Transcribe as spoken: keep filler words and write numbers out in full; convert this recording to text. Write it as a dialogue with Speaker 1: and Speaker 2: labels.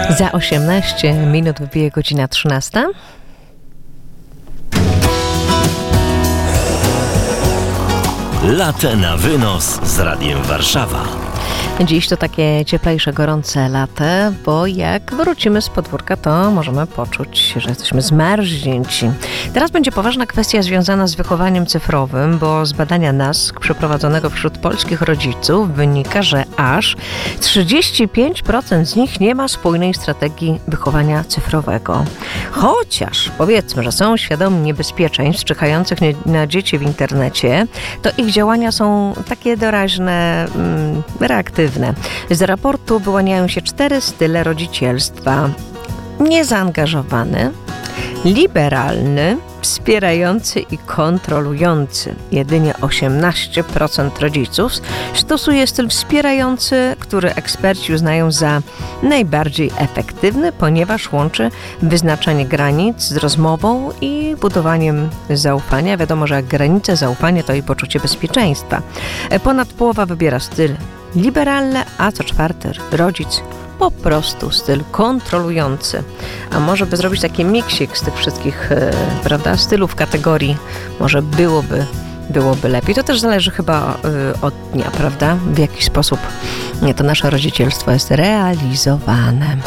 Speaker 1: Za osiemnaście minut wybije godzina trzynasta.
Speaker 2: Latte na wynos z Radiem Warszawa.
Speaker 1: Dziś to takie cieplejsze, gorące lato, bo jak wrócimy z podwórka, to możemy poczuć, że jesteśmy zmarznięci. Teraz będzie poważna kwestia związana z wychowaniem cyfrowym, bo z badania N A S K przeprowadzonego wśród polskich rodziców wynika, że aż trzydzieści pięć procent z nich nie ma spójnej strategii wychowania cyfrowego. Chociaż powiedzmy, że są świadomi niebezpieczeństw czyhających na dzieci w internecie, to ich działania są takie doraźne, mm, reaktywne. Z raportu wyłaniają się cztery style rodzicielstwa. Niezaangażowany, liberalny, wspierający i kontrolujący. Jedynie osiemnaście procent rodziców stosuje styl wspierający, który eksperci uznają za najbardziej efektywny, ponieważ łączy wyznaczanie granic z rozmową i budowaniem zaufania. Wiadomo, że jak granice, zaufanie to i poczucie bezpieczeństwa. Ponad połowa wybiera styl liberalny, a co czwarty rodzic po prostu styl kontrolujący. A może by zrobić taki miksik z tych wszystkich, e, prawda, stylów, kategorii, może byłoby, byłoby lepiej. To też zależy chyba e, od dnia, prawda, w jaki sposób to nasze rodzicielstwo jest realizowane.